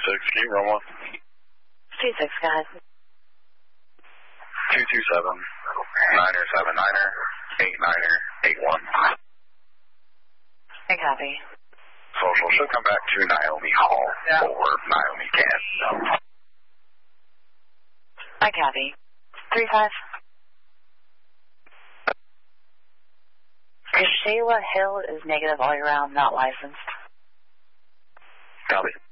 can you run one? 26, guys. 227, 9er, 7-9er, 8-9er, 8-1. I copy. Social should come back to Naomi Hall or Naomi Camp. I copy. 3-5. Shayla Hill is negative all year round, not licensed. Copy.